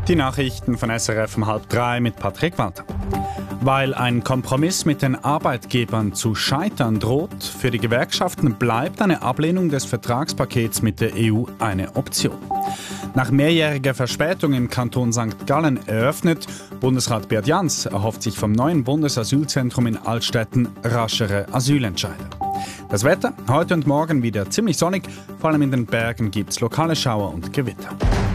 Die Nachrichten von SRF um 2:30 mit Patrick Walter. Weil ein Kompromiss mit den Arbeitgebern zu scheitern droht, für die Gewerkschaften bleibt eine Ablehnung des Vertragspakets mit der EU eine Option. Nach mehrjähriger Verspätung im Kanton St. Gallen eröffnet, Bundesrat Beat Jans erhofft sich vom neuen Bundesasylzentrum in Altstetten raschere Asylentscheide. Das Wetter heute und morgen wieder ziemlich sonnig, vor allem in den Bergen gibt es lokale Schauer und Gewitter.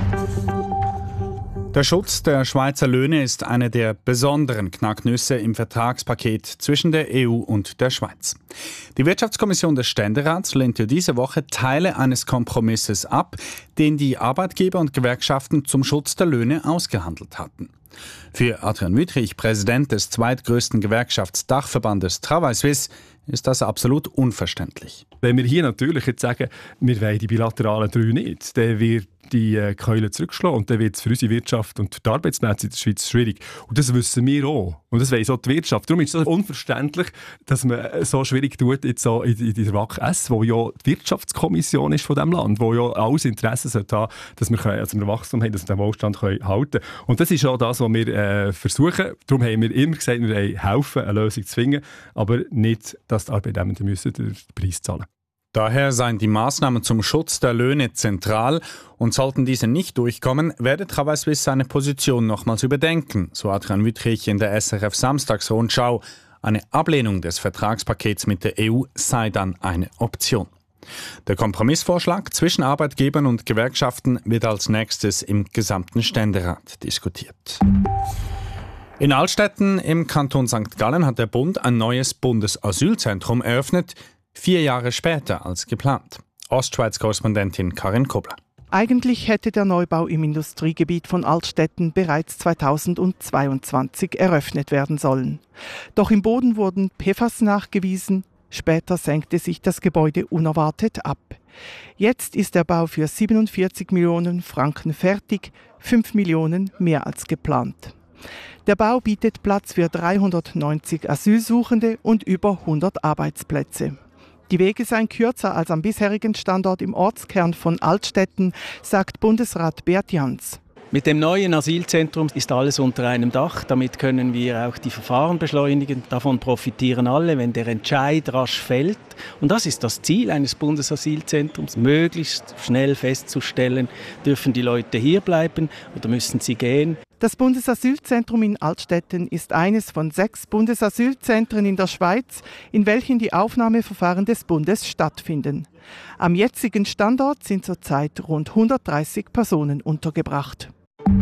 Der Schutz der Schweizer Löhne ist eine der besonderen Knacknüsse im Vertragspaket zwischen der EU und der Schweiz. Die Wirtschaftskommission des Ständerats lehnte diese Woche Teile eines Kompromisses ab, den die Arbeitgeber und Gewerkschaften zum Schutz der Löhne ausgehandelt hatten. Für Adrian Wüthrich, Präsident des zweitgrößten Gewerkschaftsdachverbandes Travail Suisse, ist das absolut unverständlich. Wenn wir hier natürlich jetzt sagen, wir wollen die bilateralen 3 nicht, dann wird die Keule zurückschlagen und dann wird es für unsere Wirtschaft und die Arbeitsplätze in der Schweiz schwierig. Und das wissen wir auch. Und das weiss auch die Wirtschaft. Darum ist es unverständlich, dass man so schwierig tut jetzt so in der WAC-S, wo ja die Wirtschaftskommission ist von diesem Land, wo ja alles Interesse haben sollte, dass wir Wachstum haben, dass wir den Wohlstand halten können. Und das ist auch das, was wir versuchen. Darum haben wir immer gesagt, wir wollen helfen, eine Lösung zu finden, aber nicht, dass die Arbeitnehmenden den Preis zahlen müssen. Daher seien die Maßnahmen zum Schutz der Löhne zentral und sollten diese nicht durchkommen, werde Travail Suisse seine Position nochmals überdenken, so Adrian Wüthrich in der SRF Samstagsrundschau. Eine Ablehnung des Vertragspakets mit der EU sei dann eine Option. Der Kompromissvorschlag zwischen Arbeitgebern und Gewerkschaften wird als nächstes im gesamten Ständerat diskutiert. In Altstetten im Kanton St. Gallen hat der Bund ein neues Bundesasylzentrum eröffnet, 4 Jahre später als geplant. Ostschweiz-Korrespondentin Karin Kobler. Eigentlich hätte der Neubau im Industriegebiet von Altstetten bereits 2022 eröffnet werden sollen. Doch im Boden wurden PFAS nachgewiesen. Später senkte sich das Gebäude unerwartet ab. Jetzt ist der Bau für 47 Millionen Franken fertig, 5 Millionen mehr als geplant. Der Bau bietet Platz für 390 Asylsuchende und über 100 Arbeitsplätze. Die Wege seien kürzer als am bisherigen Standort im Ortskern von Altstetten, sagt Bundesrat Beat Jans. Mit dem neuen Asylzentrum ist alles unter einem Dach. Damit können wir auch die Verfahren beschleunigen. Davon profitieren alle, wenn der Entscheid rasch fällt. Und das ist das Ziel eines Bundesasylzentrums, möglichst schnell festzustellen, dürfen die Leute hier bleiben oder müssen sie gehen. Das Bundesasylzentrum in Altstetten ist eines von 6 Bundesasylzentren in der Schweiz, in welchen die Aufnahmeverfahren des Bundes stattfinden. Am jetzigen Standort sind zurzeit rund 130 Personen untergebracht.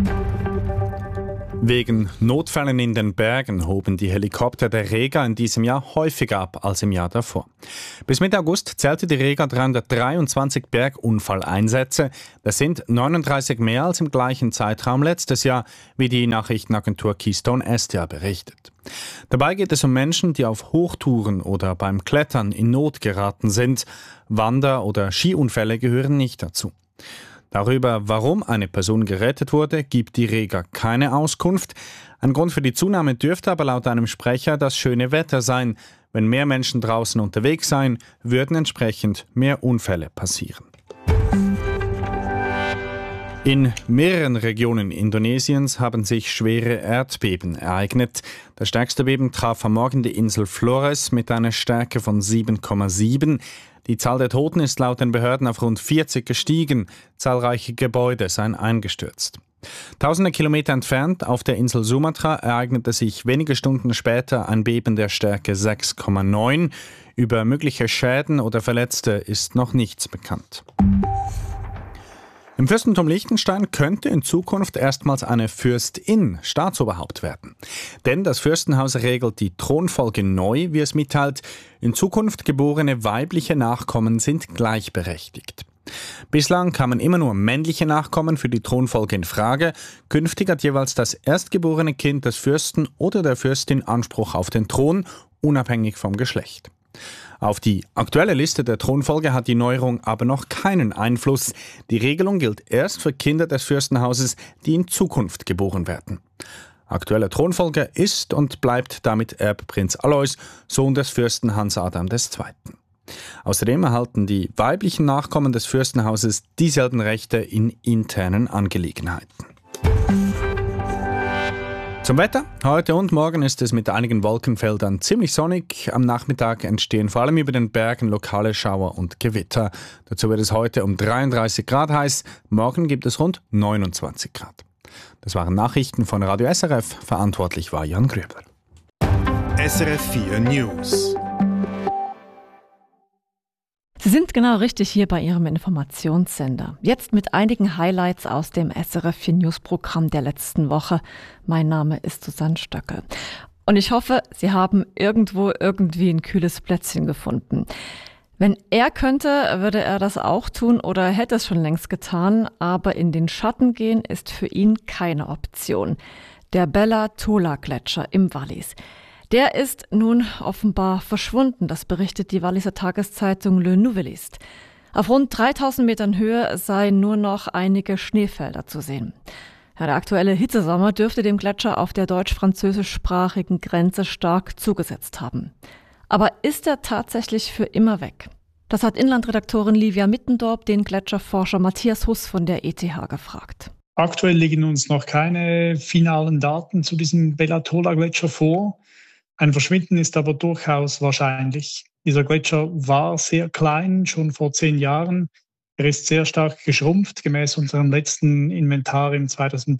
Wegen Notfällen in den Bergen hoben die Helikopter der Rega in diesem Jahr häufiger ab als im Jahr davor. Bis Mitte August zählte die Rega 323 Bergunfalleinsätze. Das sind 39 mehr als im gleichen Zeitraum letztes Jahr, wie die Nachrichtenagentur Keystone SDA berichtet. Dabei geht es um Menschen, die auf Hochtouren oder beim Klettern in Not geraten sind. Wander- oder Skiunfälle gehören nicht dazu. Darüber, warum eine Person gerettet wurde, gibt die Rega keine Auskunft. Ein Grund für die Zunahme dürfte aber laut einem Sprecher das schöne Wetter sein. Wenn mehr Menschen draußen unterwegs seien, würden entsprechend mehr Unfälle passieren. In mehreren Regionen Indonesiens haben sich schwere Erdbeben ereignet. Das stärkste Beben traf am Morgen die Insel Flores mit einer Stärke von 7,7. Die Zahl der Toten ist laut den Behörden auf rund 40 gestiegen. Zahlreiche Gebäude seien eingestürzt. Tausende Kilometer entfernt auf der Insel Sumatra ereignete sich wenige Stunden später ein Beben der Stärke 6,9. Über mögliche Schäden oder Verletzte ist noch nichts bekannt. Im Fürstentum Liechtenstein könnte in Zukunft erstmals eine Fürstin Staatsoberhaupt werden. Denn das Fürstenhaus regelt die Thronfolge neu, wie es mitteilt. In Zukunft geborene weibliche Nachkommen sind gleichberechtigt. Bislang kamen immer nur männliche Nachkommen für die Thronfolge in Frage. Künftig hat jeweils das erstgeborene Kind des Fürsten oder der Fürstin Anspruch auf den Thron, unabhängig vom Geschlecht. Auf die aktuelle Liste der Thronfolge hat die Neuerung aber noch keinen Einfluss. Die Regelung gilt erst für Kinder des Fürstenhauses, die in Zukunft geboren werden. Aktueller Thronfolger ist und bleibt damit Erbprinz Alois, Sohn des Fürsten Hans Adam II. Außerdem erhalten die weiblichen Nachkommen des Fürstenhauses dieselben Rechte in internen Angelegenheiten. Zum Wetter. Heute und morgen ist es mit einigen Wolkenfeldern ziemlich sonnig. Am Nachmittag entstehen vor allem über den Bergen lokale Schauer und Gewitter. Dazu wird es heute um 33 Grad heiß. Morgen gibt es rund 29 Grad. Das waren Nachrichten von Radio SRF. Verantwortlich war Jan Grüber. SRF 4 News. Sie sind genau richtig hier bei Ihrem Informationssender. Jetzt mit einigen Highlights aus dem SRF 4 News Programm der letzten Woche. Mein Name ist Susanne Stöcke. Und ich hoffe, Sie haben irgendwo irgendwie ein kühles Plätzchen gefunden. Wenn er könnte, würde er das auch tun oder hätte es schon längst getan. Aber in den Schatten gehen ist für ihn keine Option. Der Bella-Tola-Gletscher im Wallis. Der ist nun offenbar verschwunden, das berichtet die Walliser Tageszeitung Le Nouvelliste. Auf rund 3000 Metern Höhe seien nur noch einige Schneefelder zu sehen. Ja, der aktuelle Hitzesommer dürfte dem Gletscher auf der deutsch-französischsprachigen Grenze stark zugesetzt haben. Aber ist er tatsächlich für immer weg? Das hat Inlandredaktorin Livia Mittendorp den Gletscherforscher Matthias Huss von der ETH gefragt. Aktuell liegen uns noch keine finalen Daten zu diesem Bella-Tola-Gletscher vor. Ein Verschwinden ist aber durchaus wahrscheinlich. Dieser Gletscher war sehr klein, schon vor 10 Jahren. Er ist sehr stark geschrumpft. Gemäß unserem letzten Inventar im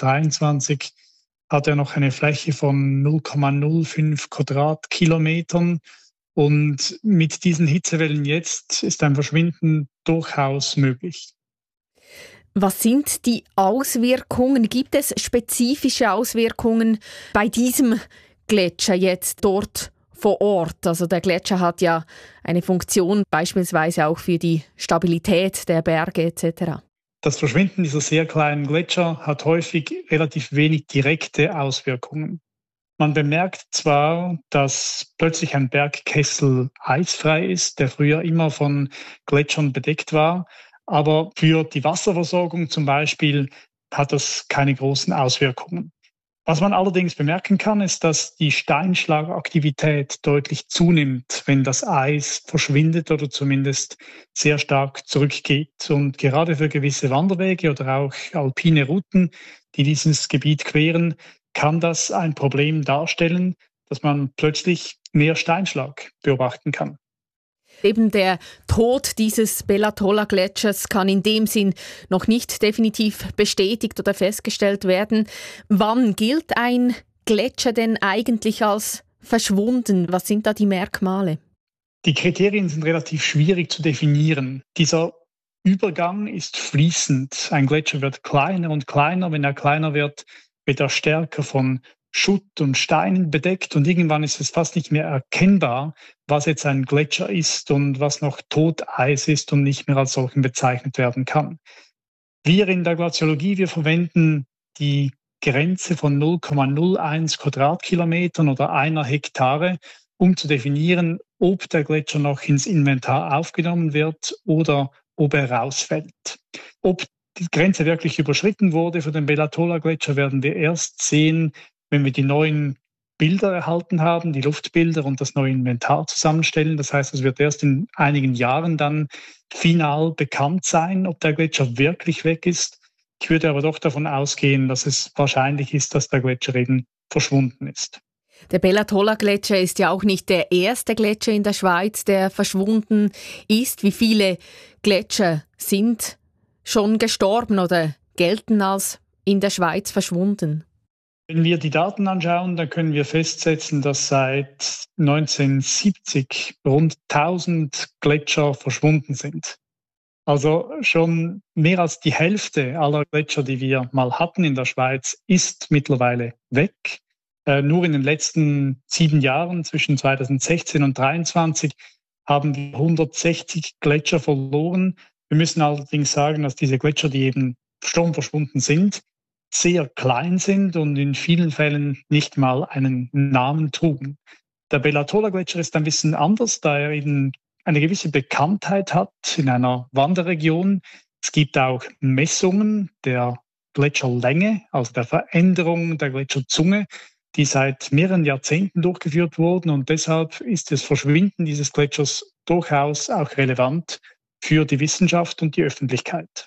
2023 hat er noch eine Fläche von 0,05 Quadratkilometern. Und mit diesen Hitzewellen jetzt ist ein Verschwinden durchaus möglich. Was sind die Auswirkungen? Gibt es spezifische Auswirkungen bei diesem Gletscher jetzt dort vor Ort? Also der Gletscher hat ja eine Funktion, beispielsweise auch für die Stabilität der Berge etc. Das Verschwinden dieser sehr kleinen Gletscher hat häufig relativ wenig direkte Auswirkungen. Man bemerkt zwar, dass plötzlich ein Bergkessel eisfrei ist, der früher immer von Gletschern bedeckt war, aber für die Wasserversorgung zum Beispiel hat das keine großen Auswirkungen. Was man allerdings bemerken kann, ist, dass die Steinschlagaktivität deutlich zunimmt, wenn das Eis verschwindet oder zumindest sehr stark zurückgeht. Und gerade für gewisse Wanderwege oder auch alpine Routen, die dieses Gebiet queren, kann das ein Problem darstellen, dass man plötzlich mehr Steinschlag beobachten kann. Eben der Tod dieses Bella-Tola-Gletschers kann in dem Sinn noch nicht definitiv bestätigt oder festgestellt werden. Wann gilt ein Gletscher denn eigentlich als verschwunden? Was sind da die Merkmale? Die Kriterien sind relativ schwierig zu definieren. Dieser Übergang ist fließend. Ein Gletscher wird kleiner und kleiner. Wenn er kleiner wird, wird er stärker von Schutt und Steinen bedeckt und irgendwann ist es fast nicht mehr erkennbar, was jetzt ein Gletscher ist und was noch Toteis ist und nicht mehr als solchen bezeichnet werden kann. Wir in der Glaziologie, wir verwenden die Grenze von 0,01 Quadratkilometern oder 1 Hektare, um zu definieren, ob der Gletscher noch ins Inventar aufgenommen wird oder ob er rausfällt. Ob die Grenze wirklich überschritten wurde für den Bella-Tola-Gletscher, werden wir erst sehen, wenn wir die neuen Bilder erhalten haben, die Luftbilder und das neue Inventar zusammenstellen. Das heißt, es wird erst in einigen Jahren dann final bekannt sein, ob der Gletscher wirklich weg ist. Ich würde aber doch davon ausgehen, dass es wahrscheinlich ist, dass der Gletscher eben verschwunden ist. Der Bella-Tola-Gletscher ist ja auch nicht der erste Gletscher in der Schweiz, der verschwunden ist. Wie viele Gletscher sind schon gestorben oder gelten als in der Schweiz verschwunden? Wenn wir die Daten anschauen, dann können wir festsetzen, dass seit 1970 rund 1000 Gletscher verschwunden sind. Also schon mehr als die Hälfte aller Gletscher, die wir mal hatten in der Schweiz, ist mittlerweile weg. Nur in den letzten 7 Jahren, zwischen 2016 und 2023, haben wir 160 Gletscher verloren. Wir müssen allerdings sagen, dass diese Gletscher, die eben schon verschwunden sind, sehr klein sind und in vielen Fällen nicht mal einen Namen trugen. Der Bella-Tola-Gletscher ist ein bisschen anders, da er eben eine gewisse Bekanntheit hat in einer Wanderregion. Es gibt auch Messungen der Gletscherlänge, also der Veränderung der Gletscherzunge, die seit mehreren Jahrzehnten durchgeführt wurden. Und deshalb ist das Verschwinden dieses Gletschers durchaus auch relevant für die Wissenschaft und die Öffentlichkeit.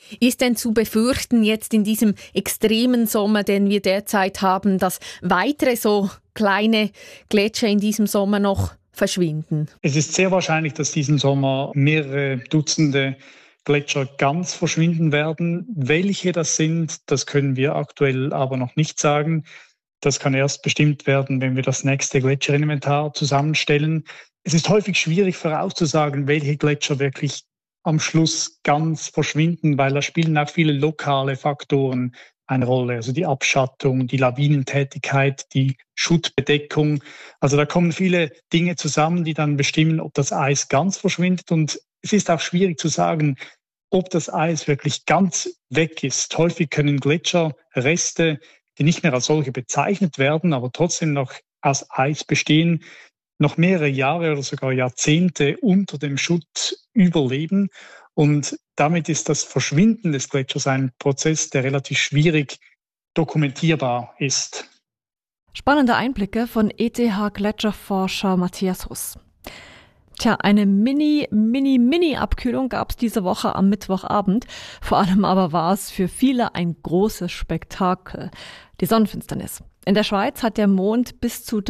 Ist denn zu befürchten jetzt in diesem extremen Sommer, den wir derzeit haben, dass weitere so kleine Gletscher in diesem Sommer noch verschwinden? Es ist sehr wahrscheinlich, dass diesen Sommer mehrere Dutzende Gletscher ganz verschwinden werden. Welche das sind, das können wir aktuell aber noch nicht sagen. Das kann erst bestimmt werden, wenn wir das nächste Gletscherinventar zusammenstellen. Es ist häufig schwierig vorauszusagen, welche Gletscher wirklich am Schluss ganz verschwinden, weil da spielen auch viele lokale Faktoren eine Rolle. Also die Abschattung, die Lawinentätigkeit, die Schuttbedeckung. Also da kommen viele Dinge zusammen, die dann bestimmen, ob das Eis ganz verschwindet. Und es ist auch schwierig zu sagen, ob das Eis wirklich ganz weg ist. Häufig können Gletscherreste, die nicht mehr als solche bezeichnet werden, aber trotzdem noch aus Eis bestehen, noch mehrere Jahre oder sogar Jahrzehnte unter dem Schutt überleben. Und damit ist das Verschwinden des Gletschers ein Prozess, der relativ schwierig dokumentierbar ist. Spannende Einblicke von ETH-Gletscherforscher Matthias Huss. Tja, eine Mini-Abkühlung gab es diese Woche am Mittwochabend. Vor allem aber war es für viele ein großes Spektakel. Die Sonnenfinsternis. In der Schweiz hat der Mond bis zu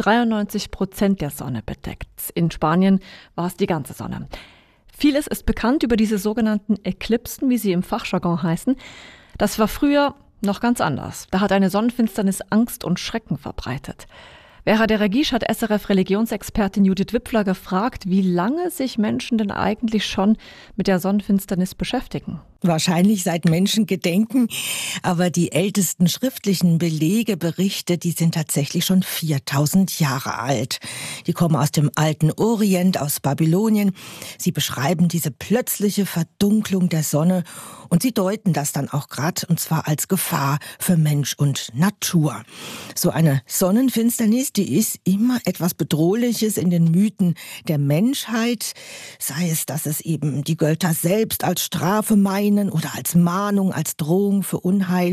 93% der Sonne bedeckt. In Spanien war es die ganze Sonne. Vieles ist bekannt über diese sogenannten Eklipsen, wie sie im Fachjargon heißen. Das war früher noch ganz anders. Da hat eine Sonnenfinsternis Angst und Schrecken verbreitet. Vera de Regisch hat SRF-Religionsexpertin Judith Wipfler gefragt, wie lange sich Menschen denn eigentlich schon mit der Sonnenfinsternis beschäftigen. Wahrscheinlich seit Menschengedenken, aber die ältesten schriftlichen Belege, Berichte, die sind tatsächlich schon 4000 Jahre alt. Die kommen aus dem alten Orient, aus Babylonien. Sie beschreiben diese plötzliche Verdunklung der Sonne und sie deuten das dann auch gerade, und zwar als Gefahr für Mensch und Natur. So eine Sonnenfinsternis, die ist immer etwas Bedrohliches in den Mythen der Menschheit, sei es, dass es eben die Götter selbst als Strafe meinen oder als Mahnung, als Drohung für Unheil.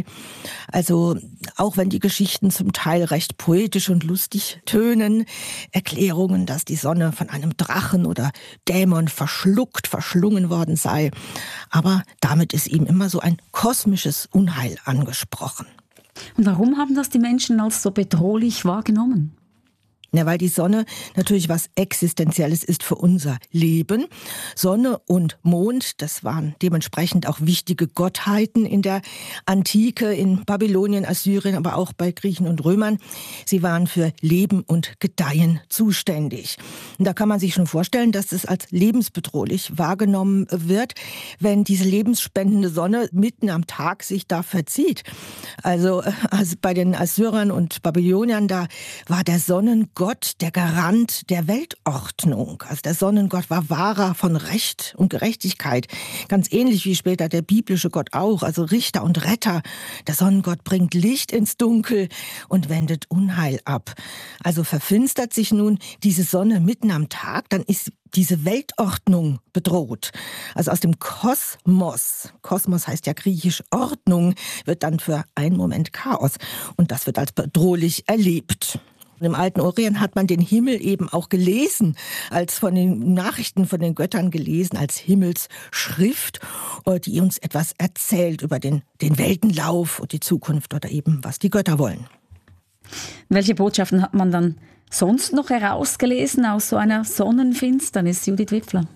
Also auch wenn die Geschichten zum Teil recht poetisch und lustig tönen, Erklärungen, dass die Sonne von einem Drachen oder Dämon verschlungen worden sei. Aber damit ist eben immer so ein kosmisches Unheil angesprochen. Und warum haben das die Menschen als so bedrohlich wahrgenommen? Ja, weil die Sonne natürlich was Existenzielles ist für unser Leben. Sonne und Mond, das waren dementsprechend auch wichtige Gottheiten in der Antike, in Babylonien, Assyrien, aber auch bei Griechen und Römern. Sie waren für Leben und Gedeihen zuständig. Und da kann man sich schon vorstellen, dass es als lebensbedrohlich wahrgenommen wird, wenn diese lebensspendende Sonne mitten am Tag sich da verzieht. Also bei den Assyrern und Babyloniern, da war der Sonnengott der Garant der Weltordnung. Also der Sonnengott war Wahrer von Recht und Gerechtigkeit. Ganz ähnlich wie später der biblische Gott auch, also Richter und Retter. Der Sonnengott bringt Licht ins Dunkel und wendet Unheil ab. Also verfinstert sich nun diese Sonne mitten am Tag, dann ist diese Weltordnung bedroht. Also aus dem Kosmos heißt ja griechisch Ordnung, wird dann für einen Moment Chaos. Und das wird als bedrohlich erlebt. Im alten Orient hat man den Himmel eben auch gelesen, als von den Nachrichten von den Göttern gelesen, als Himmelsschrift, die uns etwas erzählt über den Weltenlauf und die Zukunft oder eben, was die Götter wollen. Welche Botschaften hat man dann sonst noch herausgelesen aus so einer Sonnenfinsternis, Judith Wipfler?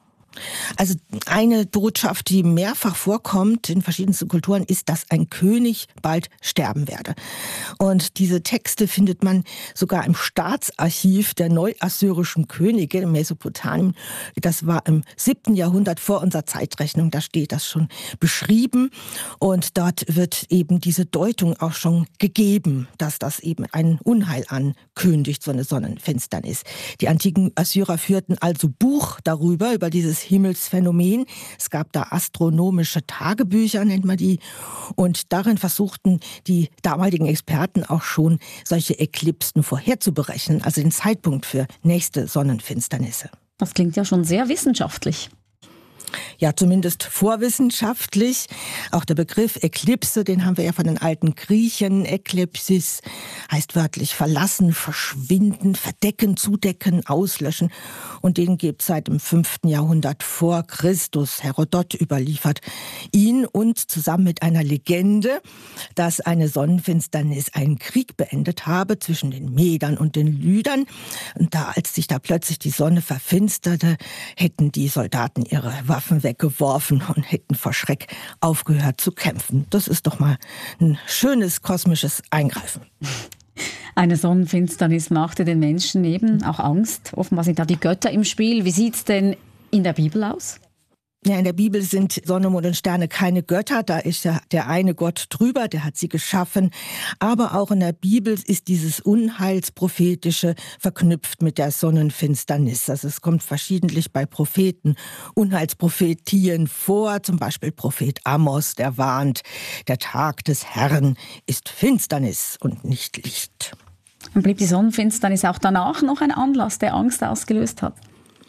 Also eine Botschaft, die mehrfach vorkommt in verschiedensten Kulturen, ist, dass ein König bald sterben werde. Und diese Texte findet man sogar im Staatsarchiv der neuassyrischen Könige in Mesopotamien. Das war im 7. Jahrhundert vor unserer Zeitrechnung, da steht das schon beschrieben. Und dort wird eben diese Deutung auch schon gegeben, dass das eben ein Unheil ankündigt, so eine Sonnenfinsternis. Die antiken Assyrer führten also Buch darüber, über dieses Himmelsphänomen. Es gab da astronomische Tagebücher, nennt man die. Und darin versuchten die damaligen Experten auch schon, solche Eklipsen vorherzuberechnen, also den Zeitpunkt für nächste Sonnenfinsternisse. Das klingt ja schon sehr wissenschaftlich. Ja, zumindest vorwissenschaftlich. Auch der Begriff Eklipse, den haben wir ja von den alten Griechen. Eklipsis heißt wörtlich verlassen, verschwinden, verdecken, zudecken, auslöschen. Und den gibt es seit dem 5. Jahrhundert vor Christus. Herodot überliefert ihn und zusammen mit einer Legende, dass eine Sonnenfinsternis einen Krieg beendet habe zwischen den Medern und den Lydern. Und als sich da plötzlich die Sonne verfinsterte, hätten die Soldaten ihre Waffen weggeworfen und hätten vor Schreck aufgehört zu kämpfen. Das ist doch mal ein schönes kosmisches Eingreifen. Eine Sonnenfinsternis machte den Menschen eben auch Angst. Offenbar sind da die Götter im Spiel. Wie sieht es denn in der Bibel aus? Ja, in der Bibel sind Sonne, Mond und Sterne keine Götter. Da ist ja der eine Gott drüber, der hat sie geschaffen. Aber auch in der Bibel ist dieses Unheilsprophetische verknüpft mit der Sonnenfinsternis. Also es kommt verschiedentlich bei Propheten Unheilsprophetien vor. Zum Beispiel Prophet Amos, der warnt, der Tag des Herrn ist Finsternis und nicht Licht. Und blieb die Sonnenfinsternis auch danach noch ein Anlass, der Angst ausgelöst hat?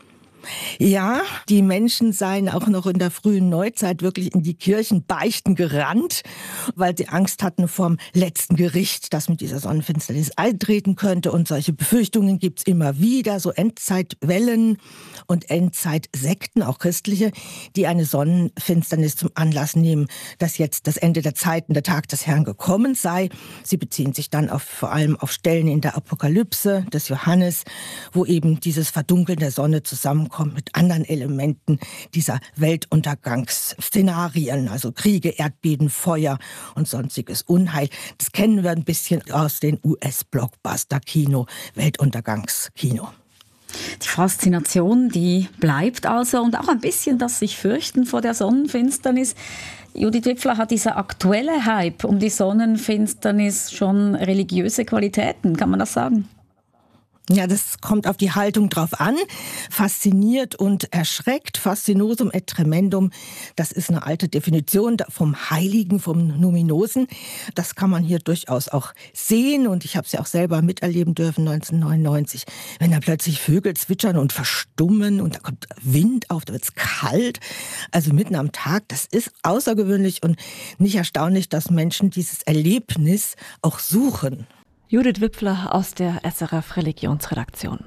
Ja, die Menschen seien auch noch in der frühen Neuzeit wirklich in die Kirchen beichten gerannt, weil sie Angst hatten vorm letzten Gericht, das mit dieser Sonnenfinsternis eintreten könnte. Und solche Befürchtungen gibt's immer wieder, so Endzeitwellen und Endzeitsekten, auch christliche, die eine Sonnenfinsternis zum Anlass nehmen, dass jetzt das Ende der Zeiten, der Tag des Herrn gekommen sei. Sie beziehen sich dann vor allem auf Stellen in der Apokalypse des Johannes, wo eben dieses Verdunkeln der Sonne zusammenkommt mit anderen Elementen dieser Weltuntergangsszenarien, also Kriege, Erdbeben, Feuer und sonstiges Unheil. Das kennen wir ein bisschen aus den US-Blockbuster-Kino, Weltuntergangskino. Die Faszination, die bleibt also und auch ein bisschen das sich fürchten vor der Sonnenfinsternis. Judith Wipfler, hat dieser aktuelle Hype um die Sonnenfinsternis schon religiöse Qualitäten, kann man das sagen? Ja, das kommt auf die Haltung drauf an. Fasziniert und erschreckt. Fascinosum et tremendum. Das ist eine alte Definition vom Heiligen, vom Numinosen. Das kann man hier durchaus auch sehen. Und ich habe es ja auch selber miterleben dürfen 1999. Wenn da plötzlich Vögel zwitschern und verstummen und da kommt Wind auf, da wird's kalt. Also mitten am Tag. Das ist außergewöhnlich und nicht erstaunlich, dass Menschen dieses Erlebnis auch suchen. Judith Wipfler aus der SRF Religionsredaktion.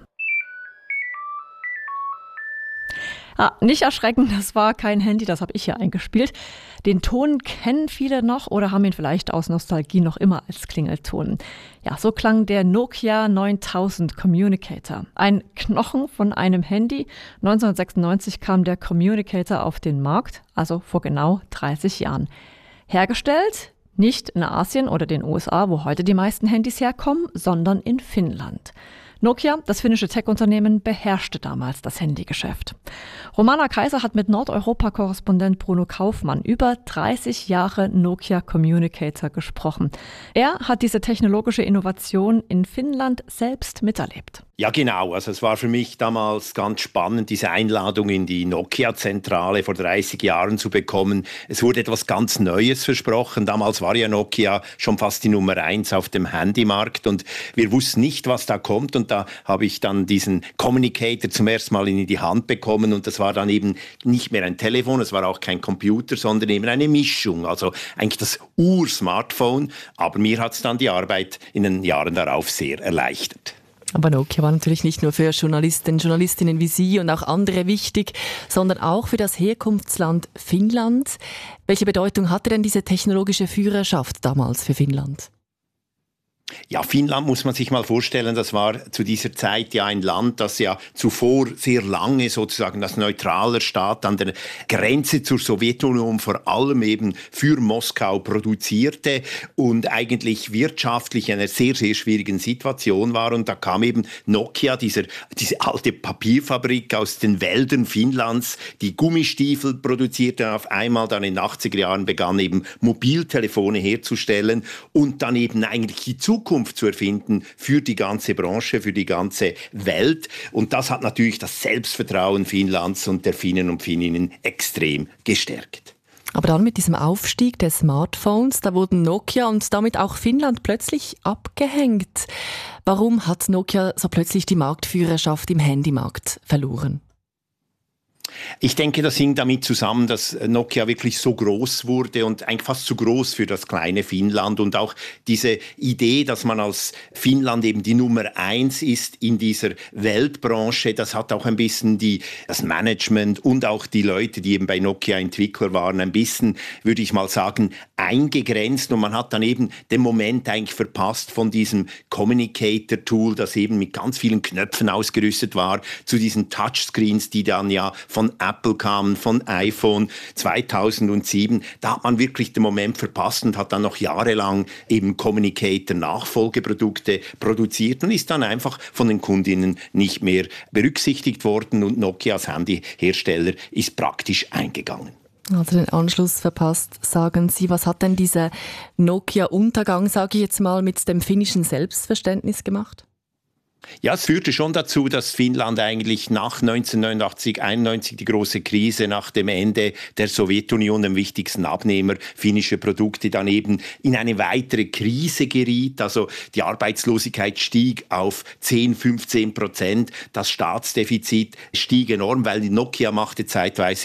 Nicht erschrecken, das war kein Handy, das habe ich hier eingespielt. Den Ton kennen viele noch oder haben ihn vielleicht aus Nostalgie noch immer als Klingelton. Ja, so klang der Nokia 9000 Communicator. Ein Knochen von einem Handy. 1996 kam der Communicator auf den Markt, also vor genau 30 Jahren. Hergestellt nicht in Asien oder den USA, wo heute die meisten Handys herkommen, sondern in Finnland. Nokia, das finnische Tech-Unternehmen, beherrschte damals das Handygeschäft. Romana Kaiser hat mit Nordeuropa-Korrespondent Bruno Kaufmann über 30 Jahre Nokia Communicator gesprochen. Er hat diese technologische Innovation in Finnland selbst miterlebt. Ja, genau. Also es war für mich damals ganz spannend, diese Einladung in die Nokia-Zentrale vor 30 Jahren zu bekommen. Es wurde etwas ganz Neues versprochen. Damals war ja Nokia schon fast die Nummer 1 auf dem Handymarkt und wir wussten nicht, was da kommt. Und da habe ich dann diesen Communicator zum ersten Mal in die Hand bekommen und das war dann eben nicht mehr ein Telefon, es war auch kein Computer, sondern eben eine Mischung. Also eigentlich das Ur-Smartphone. Aber mir hat es dann die Arbeit in den Jahren darauf sehr erleichtert. Aber Nokia war natürlich nicht nur für Journalistinnen wie Sie und auch andere wichtig, sondern auch für das Herkunftsland Finnland. Welche Bedeutung hatte denn diese technologische Führerschaft damals für Finnland? Ja, Finnland muss man sich mal vorstellen, das war zu dieser Zeit ja ein Land, das ja zuvor sehr lange sozusagen als neutraler Staat an der Grenze zur Sowjetunion vor allem eben für Moskau produzierte und eigentlich wirtschaftlich in einer sehr, sehr schwierigen Situation war. Und da kam eben Nokia, diese alte Papierfabrik aus den Wäldern Finnlands, die Gummistiefel produzierte auf einmal, dann in den 80er Jahren begann eben Mobiltelefone herzustellen und dann eben eigentlich die Zukunft zu erfinden für die ganze Branche, für die ganze Welt. Und das hat natürlich das Selbstvertrauen Finnlands und der Finnen und Finninnen extrem gestärkt. Aber dann mit diesem Aufstieg der Smartphones, da wurden Nokia und damit auch Finnland plötzlich abgehängt. Warum hat Nokia so plötzlich die Marktführerschaft im Handymarkt verloren? Ich denke, das hing damit zusammen, dass Nokia wirklich so groß wurde und eigentlich fast zu groß für das kleine Finnland. Und auch diese Idee, dass man als Finnland eben die Nummer 1 ist in dieser Weltbranche, das hat auch ein bisschen das Management und auch die Leute, die eben bei Nokia Entwickler waren, ein bisschen, würde ich mal sagen, eingegrenzt. Und man hat dann eben den Moment eigentlich verpasst von diesem Communicator-Tool, das eben mit ganz vielen Knöpfen ausgerüstet war, zu diesen Touchscreens, die dann ja von Apple kamen, von iPhone 2007. Da hat man wirklich den Moment verpasst und hat dann noch jahrelang eben Communicator-Nachfolgeprodukte produziert und ist dann einfach von den Kundinnen nicht mehr berücksichtigt worden und Nokia als Handyhersteller ist praktisch eingegangen. Also den Anschluss verpasst, sagen Sie. Was hat denn dieser Nokia-Untergang, sage ich jetzt mal, mit dem finnischen Selbstverständnis gemacht? Ja, es führte schon dazu, dass Finnland eigentlich nach 1989, 91 die große Krise nach dem Ende der Sowjetunion, dem wichtigsten Abnehmer finnischer Produkte, dann eben in eine weitere Krise geriet. Also die Arbeitslosigkeit stieg auf 10-15%. Das Staatsdefizit stieg enorm, weil die Nokia machte zeitweise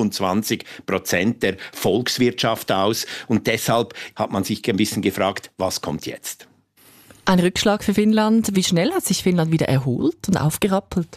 25% der Volkswirtschaft aus. Und deshalb hat man sich ein bisschen gefragt, was kommt jetzt? Ein Rückschlag für Finnland. Wie schnell hat sich Finnland wieder erholt und aufgerappelt?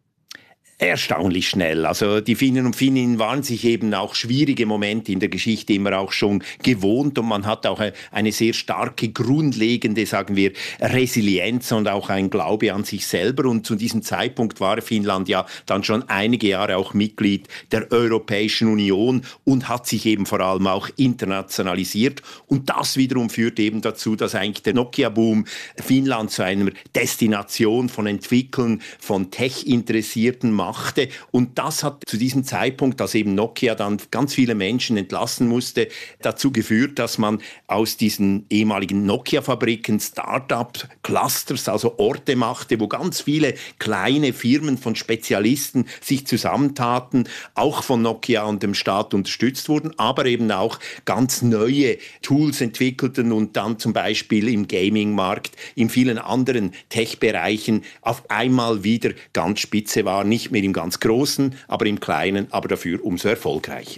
Erstaunlich schnell. Also die Finnen und Finninnen waren sich eben auch schwierige Momente in der Geschichte immer auch schon gewohnt und man hat auch eine sehr starke, grundlegende, sagen wir, Resilienz und auch ein Glaube an sich selber. Und zu diesem Zeitpunkt war Finnland ja dann schon einige Jahre auch Mitglied der Europäischen Union und hat sich eben vor allem auch internationalisiert. Und das wiederum führt eben dazu, dass eigentlich der Nokia-Boom Finnland zu einer Destination von Entwicklern, von Tech-Interessierten machte. Und das hat zu diesem Zeitpunkt, dass eben Nokia dann ganz viele Menschen entlassen musste, dazu geführt, dass man aus diesen ehemaligen Nokia-Fabriken Start-up-Clusters, also Orte machte, wo ganz viele kleine Firmen von Spezialisten sich zusammentaten, auch von Nokia und dem Staat unterstützt wurden, aber eben auch ganz neue Tools entwickelten und dann zum Beispiel im Gaming-Markt, in vielen anderen Tech-Bereichen auf einmal wieder ganz spitze war, nicht mehr im ganz Großen, aber im Kleinen, aber dafür umso erfolgreicher.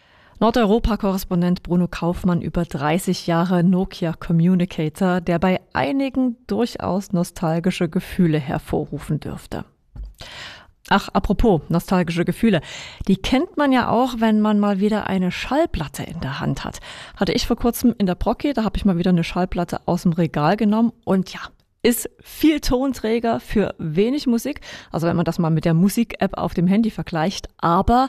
Nordeuropa-Korrespondent Bruno Kaufmann über 30 Jahre Nokia Communicator, der bei einigen durchaus nostalgische Gefühle hervorrufen dürfte. Ach, apropos nostalgische Gefühle. Die kennt man ja auch, wenn man mal wieder eine Schallplatte in der Hand hat. Hatte ich vor kurzem in der Brocki, da habe ich mal wieder eine Schallplatte aus dem Regal genommen und ja, ist viel Tonträger für wenig Musik. Also wenn man das mal mit der Musik-App auf dem Handy vergleicht. Aber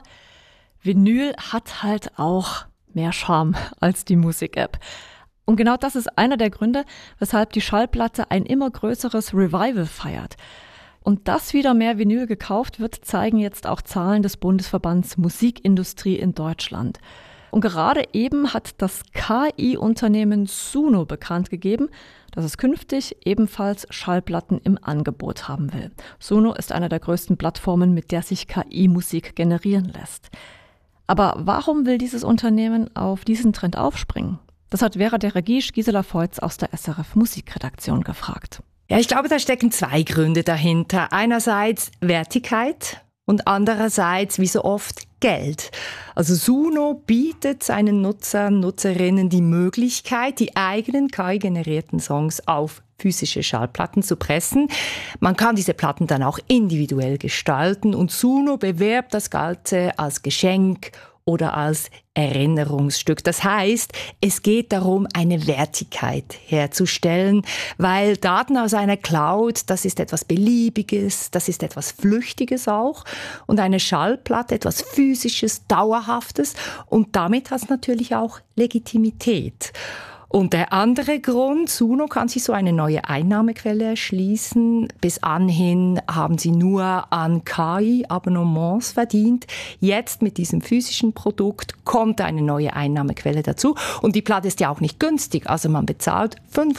Vinyl hat halt auch mehr Charme als die Musik-App. Und genau das ist einer der Gründe, weshalb die Schallplatte ein immer größeres Revival feiert. Und dass wieder mehr Vinyl gekauft wird, zeigen jetzt auch Zahlen des Bundesverbands Musikindustrie in Deutschland. Und gerade eben hat das KI-Unternehmen Suno bekannt gegeben, dass es künftig ebenfalls Schallplatten im Angebot haben will. Suno ist eine der größten Plattformen, mit der sich KI-Musik generieren lässt. Aber warum will dieses Unternehmen auf diesen Trend aufspringen? Das hat Vera Deregisch Gisela Feutz aus der SRF Musikredaktion gefragt. Ja, ich glaube, da stecken zwei Gründe dahinter. Einerseits Wertigkeit und andererseits, wie so oft, Geld. Also Suno bietet seinen Nutzern, Nutzerinnen die Möglichkeit, die eigenen KI-generierten Songs auf physische Schallplatten zu pressen. Man kann diese Platten dann auch individuell gestalten und Suno bewerbt das Ganze als Geschenk oder als Erinnerungsstück. Das heißt, es geht darum, eine Wertigkeit herzustellen, weil Daten aus einer Cloud, das ist etwas Beliebiges, das ist etwas Flüchtiges auch und eine Schallplatte etwas Physisches, Dauerhaftes und damit hat es natürlich auch Legitimität. Und der andere Grund, Suno kann sich so eine neue Einnahmequelle erschließen. Bis anhin haben sie nur an KI-Abonnements verdient. Jetzt mit diesem physischen Produkt kommt eine neue Einnahmequelle dazu. Und die Platte ist ja auch nicht günstig. Also man bezahlt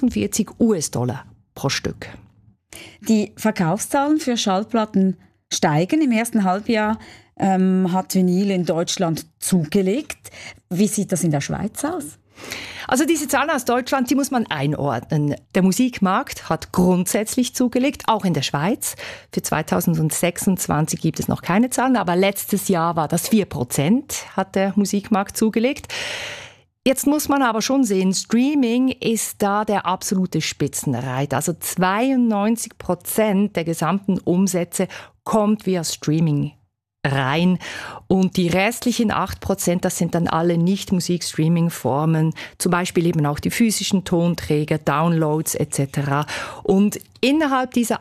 $45 pro Stück. Die Verkaufszahlen für Schallplatten steigen. Im ersten Halbjahr hat Vinyl in Deutschland zugelegt. Wie sieht das in der Schweiz aus? Also diese Zahlen aus Deutschland, die muss man einordnen. Der Musikmarkt hat grundsätzlich zugelegt, auch in der Schweiz. Für 2026 gibt es noch keine Zahlen, aber letztes Jahr war das 4%, hat der Musikmarkt zugelegt. Jetzt muss man aber schon sehen, Streaming ist da der absolute Spitzenreiter. Also 92% der gesamten Umsätze kommt via Streaming rein. Und die restlichen 8%, das sind dann alle Nicht-Musik-Streaming-Formen, zum Beispiel eben auch die physischen Tonträger, Downloads etc. Und innerhalb dieser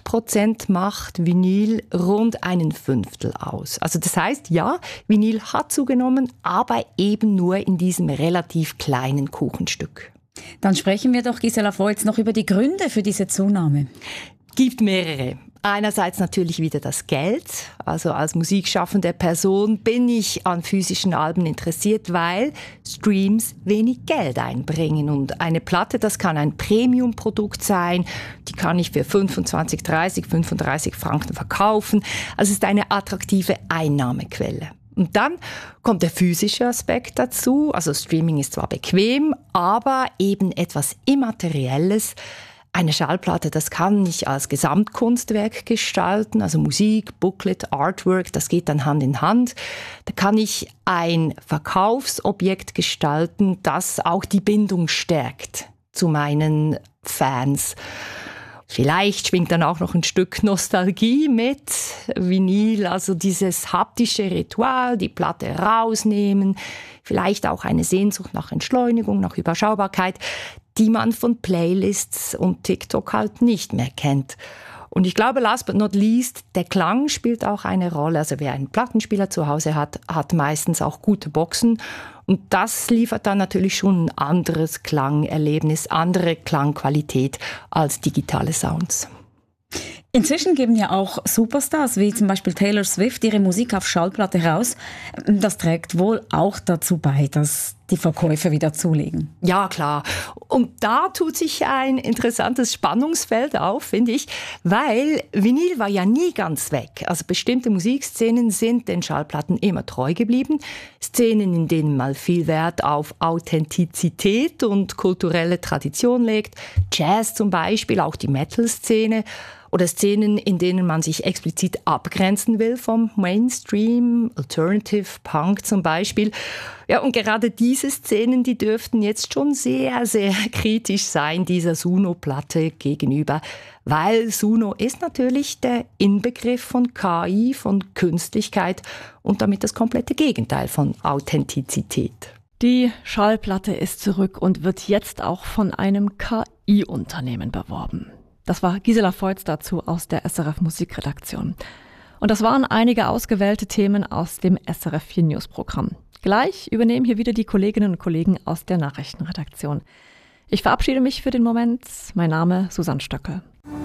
8% macht Vinyl rund 1/5 aus. Also das heißt, ja, Vinyl hat zugenommen, aber eben nur in diesem relativ kleinen Kuchenstück. Dann sprechen wir doch, Gisela Voits, noch über die Gründe für diese Zunahme. Gibt mehrere. Einerseits natürlich wieder das Geld. Also als musikschaffende Person bin ich an physischen Alben interessiert, weil Streams wenig Geld einbringen. Und eine Platte, das kann ein Premium-Produkt sein. Die kann ich für 25, 30, 35 Franken verkaufen. Also es ist eine attraktive Einnahmequelle. Und dann kommt der physische Aspekt dazu. Also Streaming ist zwar bequem, aber eben etwas Immaterielles. Eine Schallplatte, das kann ich als Gesamtkunstwerk gestalten, also Musik, Booklet, Artwork, das geht dann Hand in Hand. Da kann ich ein Verkaufsobjekt gestalten, das auch die Bindung stärkt zu meinen Fans. Vielleicht schwingt dann auch noch ein Stück Nostalgie mit, Vinyl, also dieses haptische Ritual, die Platte rausnehmen, vielleicht auch eine Sehnsucht nach Entschleunigung, nach Überschaubarkeit, die man von Playlists und TikTok halt nicht mehr kennt. Und ich glaube, last but not least, der Klang spielt auch eine Rolle. Also wer einen Plattenspieler zu Hause hat, hat meistens auch gute Boxen. Und das liefert dann natürlich schon ein anderes Klangerlebnis, andere Klangqualität als digitale Sounds. Inzwischen geben ja auch Superstars wie zum Beispiel Taylor Swift ihre Musik auf Schallplatte raus. Das trägt wohl auch dazu bei, dass die Verkäufe wieder zulegen. Ja, klar. Und da tut sich ein interessantes Spannungsfeld auf, finde ich, weil Vinyl war ja nie ganz weg. Also bestimmte Musikszenen sind den Schallplatten immer treu geblieben. Szenen, in denen man viel Wert auf Authentizität und kulturelle Tradition legt. Jazz zum Beispiel, auch die Metal-Szene. Oder Szenen, in denen man sich explizit abgrenzen will vom Mainstream, Alternative Punk zum Beispiel. Ja, und gerade diese Szenen, die dürften jetzt schon sehr, sehr kritisch sein, dieser Suno-Platte gegenüber. Weil Suno ist natürlich der Inbegriff von KI, von Künstlichkeit und damit das komplette Gegenteil von Authentizität. Die Schallplatte ist zurück und wird jetzt auch von einem KI-Unternehmen beworben. Das war Gisela Voits dazu aus der SRF Musikredaktion. Und das waren einige ausgewählte Themen aus dem SRF 4 News Programm. Gleich übernehmen hier wieder die Kolleginnen und Kollegen aus der Nachrichtenredaktion. Ich verabschiede mich für den Moment. Mein Name Susanne Stöckel.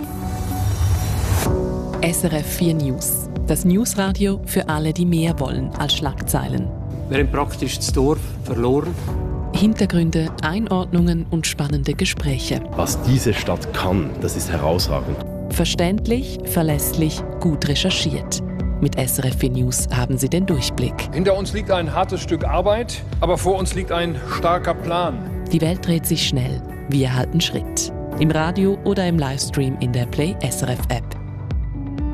SRF 4 News. Das Newsradio für alle, die mehr wollen als Schlagzeilen. Wir haben praktisch das Dorf verloren. Hintergründe, Einordnungen und spannende Gespräche. Was diese Stadt kann, das ist herausragend. Verständlich, verlässlich, gut recherchiert. Mit SRF 4 News haben Sie den Durchblick. Hinter uns liegt ein hartes Stück Arbeit, aber vor uns liegt ein starker Plan. Die Welt dreht sich schnell. Wir halten Schritt. Im Radio oder im Livestream in der Play SRF App.